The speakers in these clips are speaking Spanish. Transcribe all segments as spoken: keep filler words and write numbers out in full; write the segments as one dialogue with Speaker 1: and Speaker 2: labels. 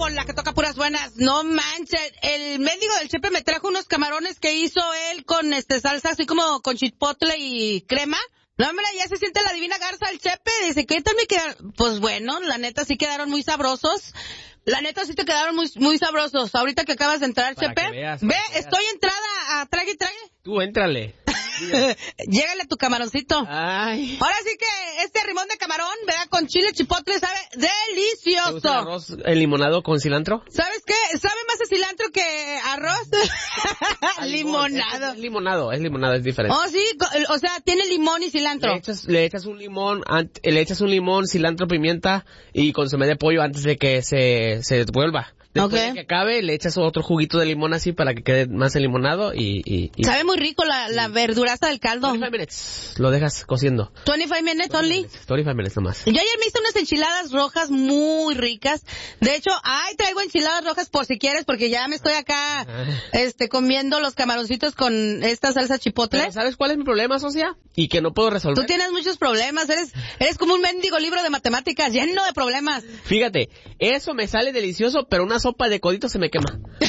Speaker 1: Lobo, la que toca puras buenas. No manches, el mendigo del Chepe me trajo unos camarones que hizo él con este salsa así como con chipotle y crema. No, hombre, ya se siente la divina garza el Chepe. Dice, ¿qué tal me quedaron? Pues bueno, la neta sí quedaron muy sabrosos. La neta sí te quedaron muy muy sabrosos. Ahorita que acabas de entrar,
Speaker 2: Para
Speaker 1: Chepe.
Speaker 2: que veas,
Speaker 1: Ve,
Speaker 2: para que
Speaker 1: estoy entrada a trague y trague.
Speaker 2: Tú éntrale.
Speaker 1: Llégale tu camaroncito.
Speaker 2: Ay.
Speaker 1: Ahora sí que este rimón de camarón, ¿verdad? Con chile chipotle sabe
Speaker 2: ¿Te
Speaker 1: delicioso.
Speaker 2: gusta el arroz el limonado con cilantro?
Speaker 1: ¿Sabes qué? ¿Sabe más a cilantro que arroz? Limonado.
Speaker 2: Es, es limonado, es limonado, es diferente.
Speaker 1: Oh, sí, o sea, tiene limón y cilantro.
Speaker 2: Le echas, le echas un limón, ant- le echas un limón, cilantro, pimienta y consomé de pollo antes de que se, se vuelva. Después
Speaker 1: Okay.
Speaker 2: de que acabe, le echas otro juguito de limón así para que quede más el limonado y... y, y...
Speaker 1: Sabe muy rico la, la verduraza del caldo.
Speaker 2: veinticinco minutes, lo dejas cociendo.
Speaker 1: veinticinco minutes only.
Speaker 2: veinticinco minutes nomás.
Speaker 1: Yo ayer me hice unas enchiladas rojas muy ricas. De hecho, ay, traigo enchiladas rojas por si quieres, porque ya me estoy acá este comiendo los camaroncitos con esta salsa chipotle.
Speaker 2: ¿Pero sabes cuál es mi problema, socia? Y que no puedo resolver.
Speaker 1: Tú tienes muchos problemas, eres eres como un mendigo libro de matemáticas lleno de problemas.
Speaker 2: Fíjate, eso me sale delicioso, pero una sopa de codito se me quema.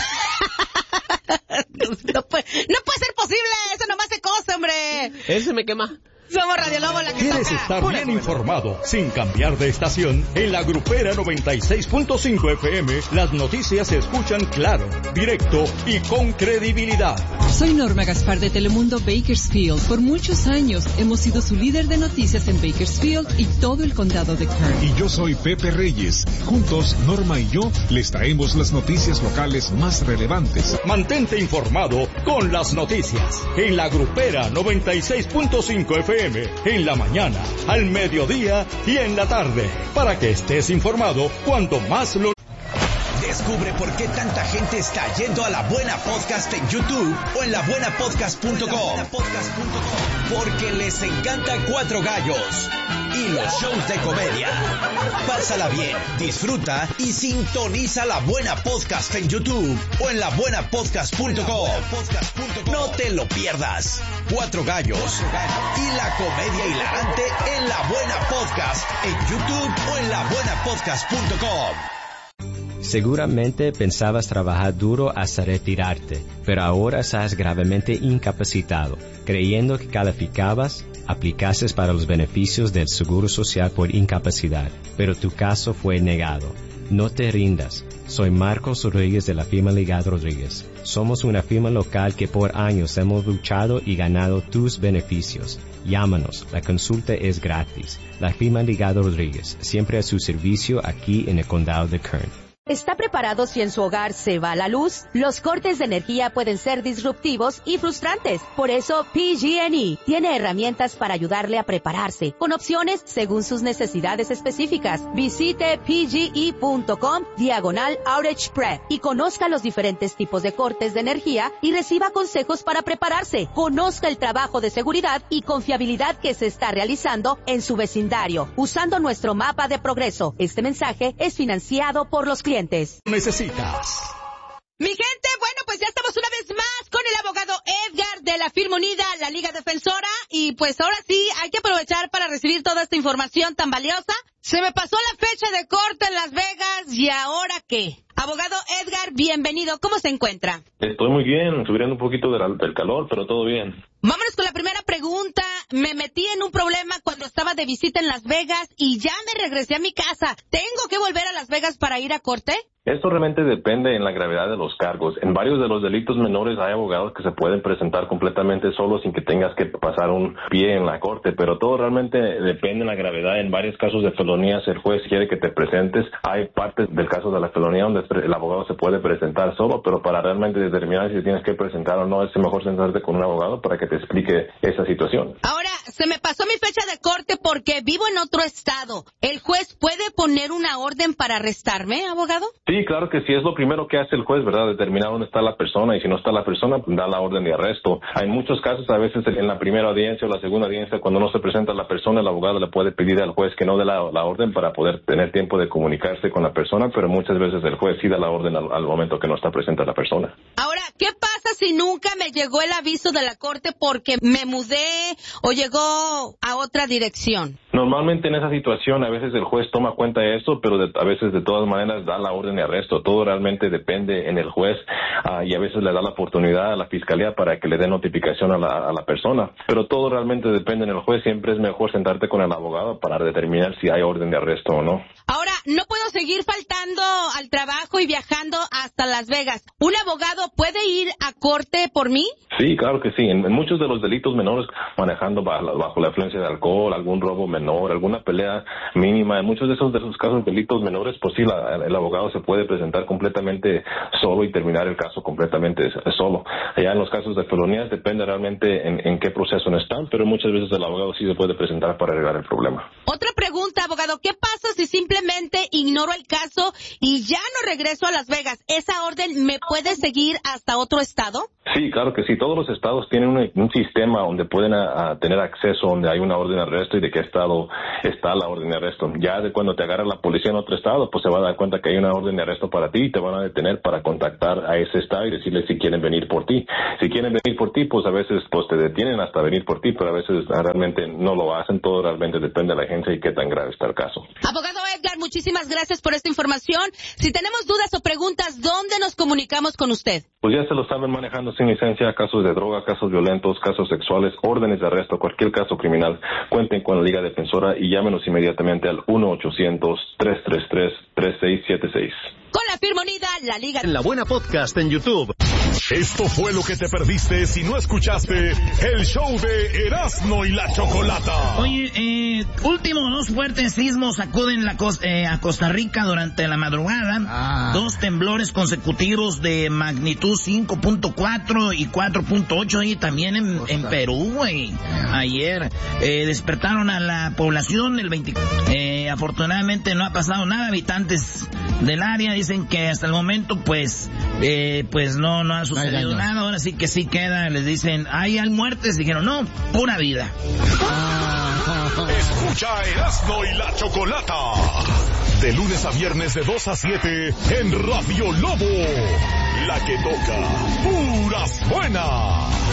Speaker 1: no, puede, no puede ser posible, eso nomás se cose, hombre.
Speaker 2: Eso se me quema.
Speaker 1: Somos Radio Lobo, la que
Speaker 3: ¿Quieres
Speaker 1: toca
Speaker 3: estar
Speaker 1: puras
Speaker 3: bien
Speaker 1: buenas.
Speaker 3: informado sin cambiar de estación? En la Grupera noventa y seis punto cinco F M, las noticias se escuchan claro, directo y con credibilidad.
Speaker 4: Soy Norma Gaspar de Telemundo Bakersfield. Por muchos años hemos sido su líder de noticias en Bakersfield y todo el condado de Kern.
Speaker 5: Y yo soy Pepe Reyes. Juntos, Norma y yo les traemos las noticias locales más relevantes.
Speaker 3: Mantente informado con las noticias. En la Grupera noventa y seis punto cinco F M, en la mañana, al mediodía y en la tarde, para que estés informado cuanto más lo...
Speaker 6: Descubre por qué tanta gente está yendo a La Buena Podcast en YouTube o en la buena podcast punto com. Porque les encanta Cuatro Gallos y los shows de comedia. Pásala bien, disfruta y sintoniza La Buena Podcast en YouTube o en la buena podcast punto com. No te lo pierdas. Cuatro Gallos y la comedia hilarante en La Buena Podcast en YouTube o en la buena podcast punto com.
Speaker 7: Seguramente pensabas trabajar duro hasta retirarte, pero ahora estás gravemente incapacitado, creyendo que calificabas, aplicases para los beneficios del Seguro Social por incapacidad, pero tu caso fue negado. No te rindas. Soy Marcos Rodríguez de la firma Ligado Rodríguez. Somos una firma local que por años hemos luchado y ganado tus beneficios. Llámanos, la consulta es gratis. La firma Ligado Rodríguez, siempre a su servicio aquí en el condado de Kern.
Speaker 8: ¿Está preparado si en su hogar se va la luz? Los cortes de energía pueden ser disruptivos y frustrantes. Por eso, P G and E tiene herramientas para ayudarle a prepararse, con opciones según sus necesidades específicas. Visite pge.com diagonal outage prep y conozca los diferentes tipos de cortes de energía y reciba consejos para prepararse. Conozca el trabajo de seguridad y confiabilidad que se está realizando en su vecindario, usando nuestro mapa de progreso. Este mensaje es financiado por los clientes.
Speaker 3: Necesitas.
Speaker 1: Mi gente, bueno, pues ya estamos una vez más con el abogado Edgar de la firma unida, la Liga Defensora, y pues ahora sí hay que aprovechar para recibir toda esta información tan valiosa. Se me pasó la fecha de corte en Las Vegas, ¿y ahora qué? Abogado Edgar, bienvenido, ¿cómo se encuentra?
Speaker 9: Estoy muy bien, sufriendo un poquito del, del calor, pero todo bien.
Speaker 1: Vámonos con la primera pregunta. Me metí en un problema cuando estaba de visita en Las Vegas y ya me regresé a mi casa. ¿Tengo que volver a Las Vegas para ir a corte?
Speaker 9: Esto realmente depende en la gravedad de los cargos. En varios de los delitos menores hay abogados que se pueden presentar completamente solos sin que tengas que pasar un pie en la corte, pero todo realmente depende en la gravedad. En varios casos de felonías el juez quiere que te presentes. Hay partes del caso de la felonía donde el abogado se puede presentar solo, pero para realmente determinar si tienes que presentar o no, es mejor sentarte con un abogado para que te explique esa situación.
Speaker 1: Ahora, se me pasó mi fecha de corte porque vivo en otro estado. ¿El juez puede poner una orden para arrestarme, abogado?
Speaker 9: Sí, claro que sí, es lo primero que hace el juez, ¿verdad? Determinar dónde está la persona, y si no está la persona, pues da la orden de arresto. Hay muchos casos, a veces en la primera audiencia o la segunda audiencia, cuando no se presenta la persona, el abogado le puede pedir al juez que no dé la, la orden para poder tener tiempo de comunicarse con la persona, pero muchas veces el juez sí da la orden al, al momento que no está presente la persona.
Speaker 1: Ahora, ¿qué pasa si nunca me llegó el aviso de la corte porque me mudé o llegó a otra dirección?
Speaker 9: Normalmente en esa situación a veces el juez toma cuenta de eso, pero de, a veces de todas maneras da la orden de arresto. Todo realmente depende en el juez uh, y a veces le da la oportunidad a la fiscalía para que le dé notificación a la, a la persona. Pero todo realmente depende en el juez. Siempre es mejor sentarte con el abogado para determinar si hay orden de arresto o no.
Speaker 1: Ahora, no puedo seguir faltando al trabajo y viajando hasta Las Vegas. ¿Un abogado puede ir a corte por mí?
Speaker 9: Sí, claro que sí. En, en muchos de los delitos menores, manejando bajo, bajo la influencia de alcohol, algún robo menor, alguna pelea mínima, en muchos de esos, de esos casos de delitos menores, pues sí, la, el abogado se puede presentar completamente solo y terminar el caso completamente solo. Allá en los casos de felonías depende realmente en, en qué proceso no están, pero muchas veces el abogado sí se puede presentar para arreglar el problema.
Speaker 1: Otra pregunta, abogado. ¿Qué pasa si simplemente ignoro el caso y ya no regreso a Las Vegas? ¿Esa orden me puede seguir hasta otro estado?
Speaker 9: Sí, claro que sí. Todos los estados tienen un, un sistema donde pueden a, a tener acceso, donde hay una orden de arresto y de qué estado está la orden de arresto. Ya de cuando te agarra la policía en otro estado, pues se va a dar cuenta que hay una orden de arresto para ti y te van a detener para contactar a ese estado y decirles si quieren venir por ti. Si quieren venir por ti, pues a veces pues te detienen hasta venir por ti, pero a veces realmente no lo hacen. Todo realmente depende de la agencia y qué tan grave está el caso.
Speaker 1: Abogado Edgar, muchísimas gracias por esta información. Si tenemos dudas o preguntas, ¿dónde nos comunicamos con usted?
Speaker 9: Pues ya se lo saben, manejando sin licencia, casos de droga, casos violentos, casos sexuales, órdenes de arresto, cualquier caso criminal. Cuenten con la Liga Defensora y llámenos inmediatamente al uno ochocientos, tres tres tres, tres seis siete seis.
Speaker 1: Con la firma unida, la Liga...
Speaker 10: En La Buena Podcast en YouTube.
Speaker 3: Esto fue lo que te perdiste si no escuchaste el show de Erasmo y la Chocolata.
Speaker 11: Oye, eh, último, dos fuertes sismos sacuden la costa, eh, a Costa Rica durante la madrugada. Ah. Dos temblores consecutivos de magnitud cinco punto cuatro y cuatro punto ocho y también en, en Perú, güey. Ayer eh, despertaron a la población el veinticuatro. Eh, afortunadamente no ha pasado nada. Habitantes del área dicen que hasta el momento pues eh, pues no no ha sucedido no, nada. Ahora sí que sí queda, les dicen hay muertes, dijeron no, pura vida.
Speaker 3: Escucha Erasmo y la Chocolata de lunes a viernes de dos a siete en Radio Lobo, la que toca puras buenas.